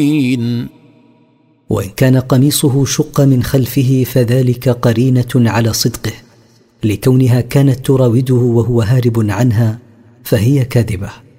وإن كان قميصه شق من خلفه فذلك قرينة على صدقه، لكونها كانت تراوده وهو هارب عنها، فهي كاذبة.